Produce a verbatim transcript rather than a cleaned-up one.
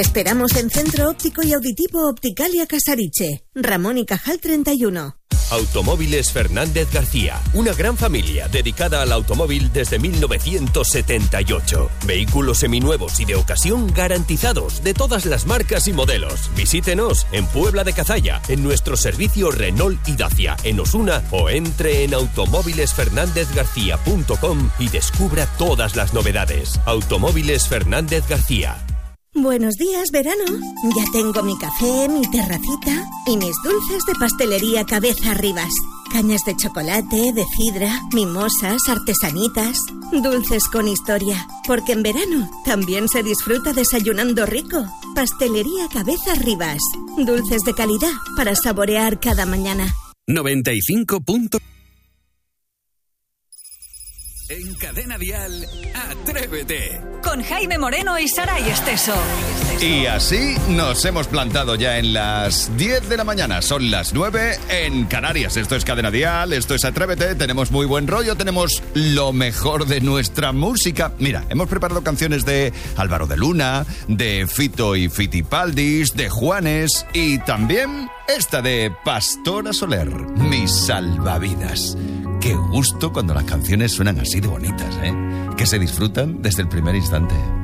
Esperamos en Centro Óptico y Auditivo Opticalia Casariche, Ramón y Cajal treinta y uno. Automóviles Fernández García, una gran familia dedicada al automóvil desde mil novecientos setenta y ocho. Vehículos seminuevos y de ocasión garantizados de todas las marcas y modelos. Visítenos en Puebla de Cazalla, en nuestro servicio Renault y Dacia, en Osuna, o entre en automóviles fernández garcía punto com y descubra todas las novedades. Automóviles Fernández García. Buenos días, verano. Ya tengo mi café, mi terracita y mis dulces de pastelería Cabeza Rivas. Cañas de chocolate, de sidra, mimosas, artesanitas, dulces con historia. Porque en verano también se disfruta desayunando rico. Pastelería Cabeza Rivas. Dulces de calidad para saborear cada mañana. noventa y cinco punto... En Cadena Dial, Atrévete. Con Jaime Moreno y Saray Esteso. Y así nos hemos plantado ya en las diez de la mañana. Son las nueve en Canarias. Esto es Cadena Dial, esto es Atrévete. Tenemos muy buen rollo, tenemos lo mejor de nuestra música. Mira, hemos preparado canciones de Álvaro de Luna, de Fito y Fitipaldis, de Juanes y también esta de Pastora Soler, Mis Salvavidas. Qué gusto cuando las canciones suenan así de bonitas, ¿eh? Que se disfrutan desde el primer instante.